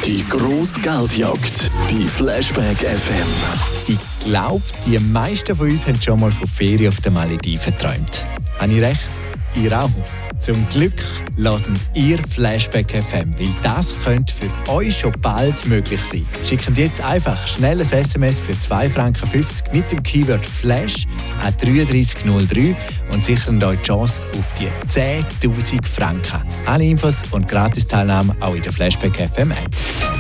Die grosse Geldjagd bei Flashback FM. Ich glaube, die meisten von uns haben schon mal von Ferien auf den Malediven geträumt. Habe ich recht? Ihr auch? Zum Glück hören ihr Flashback FM, weil das könnte für euch schon bald möglich sein. Schickt jetzt einfach schnell ein SMS für 2,50 Franken mit dem Keyword Flash an 3303 und sichern euch die Chance auf die 10'000 Franken. Alle Infos und Gratisteilnahme auch in der Flashback FM App.